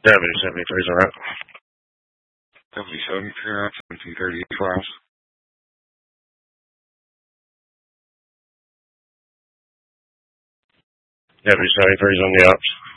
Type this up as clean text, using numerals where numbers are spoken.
W73 is alright. W73, 1738 files. W73 is on the ops.